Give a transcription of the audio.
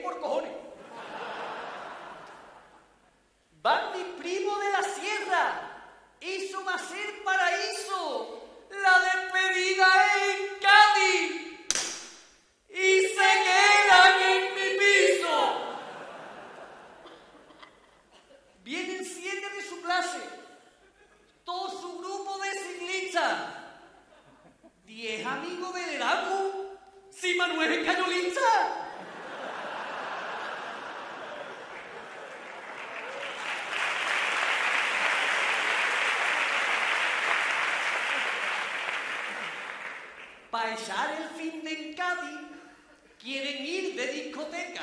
por cojones. Van mis primos de la sierra. Eso va a ser paraíso. La despedida en Cádiz. Y se quedan en mi piso. Vienen 7 de su clase. Todo su grupo de ciclistas. 10 amigos del Erasmus. Si Manuel es cañolista. Para echar el fin de en Cádiz, quieren ir de discoteca.